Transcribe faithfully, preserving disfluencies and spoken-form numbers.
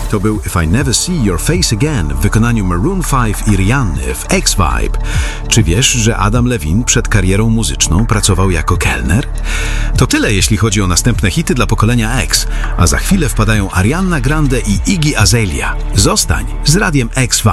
To był If I Never See Your Face Again w wykonaniu Maroon pięć i Rihanny w X-Vibe. Czy wiesz, że Adam Levine przed karierą muzyczną pracował jako kelner? To tyle, jeśli chodzi o następne hity dla pokolenia X, a za chwilę wpadają Ariana Grande i Iggy Azalea. Zostań z Radiem X-Vibe.